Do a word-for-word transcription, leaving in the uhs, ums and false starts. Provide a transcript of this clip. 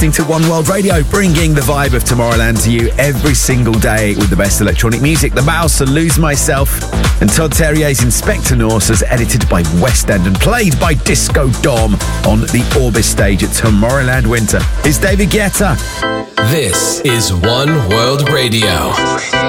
To One World Radio, bringing the vibe of Tomorrowland to you every single day with the best electronic music. The Mouse and Lose Myself, and Todd Terrier's Inspector Norse's edited by West End and played by Disco Dom on the Orbis stage at Tomorrowland Winter. It's David Guetta. This is One World Radio.